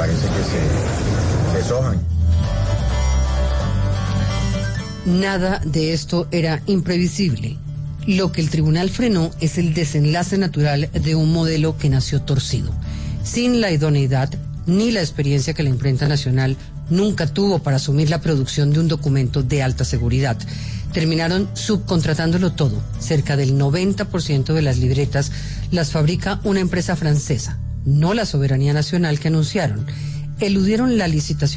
parece que se deshojan. Nada de esto era imprevisible. Lo que el tribunal frenó es el desenlace natural de un modelo que nació torcido, sin la idoneidad ni la experiencia que la imprenta nacional nunca tuvo para asumir la producción de un documento de alta seguridad. Terminaron subcontratándolo todo. Cerca del 90% de las libretas las fabrica una empresa francesa, no la soberanía nacional que anunciaron. Eludieron la licitación